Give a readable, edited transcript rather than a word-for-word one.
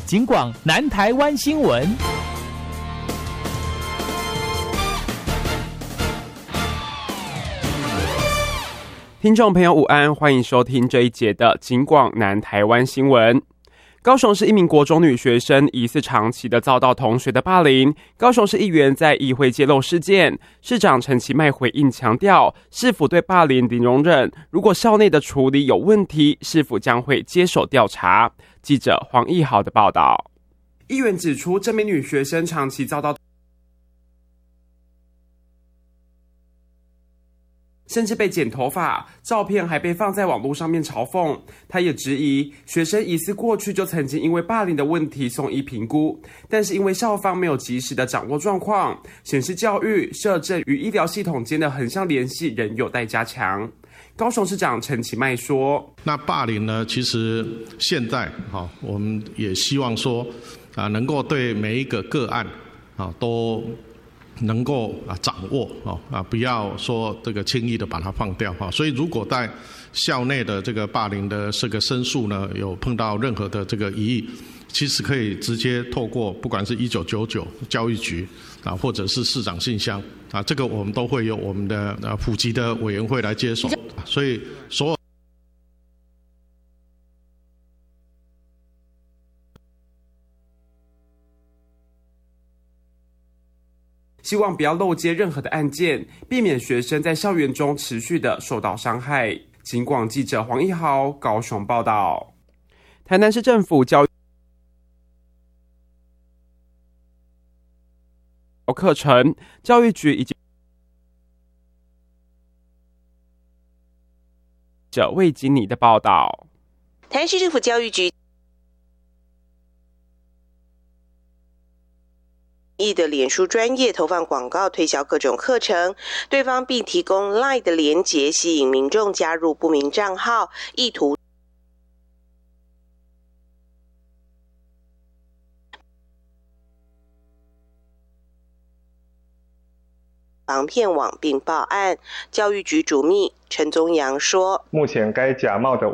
警广南台湾新闻。 听众朋友午安，欢迎收听这一节的警广南台湾新闻。高雄市一名国中女学生疑似长期的遭到同学的霸凌，高雄市议员在议会揭露事件，市长陈其迈回应强调，市府对霸凌零容忍，如果校内的处理有问题，市府将会接手调查。记者黄义豪的报道。议员指出，这名女学生长期遭到甚至被剪头发，照片还被放在网络上面嘲讽。他也质疑学生疑似过去就曾经因为霸凌的问题送医评估，但是因为校方没有及时的掌握状况，显示教育、社政与医疗系统间的横向联系仍有待加强。高雄市长陈其迈说：“ 那霸凌呢？其实现在我们也希望说能够对每一个个案都能够掌握不要说这个轻易的把它放掉所以如果在校内的这个霸凌的这个申诉呢，有碰到任何的这个疑义，其实可以直接透过不管是1999教育局或者是市长信箱这个我们都会由我们的普及的委员会来接手，所以所有希望不要漏接任何的案件，避免学生在校园中持续的受到伤害。警广记者黄义豪高雄报道。台南市政府教育课程，教育局已经魏经理的报道。 台南市政府教育局的脸书专页投放广告推销各种课程，对方并提供 LINE 的连结，吸引民众加入不明账号，意图防骗网并报案。教育局主秘陈宗阳说， 目前该假冒的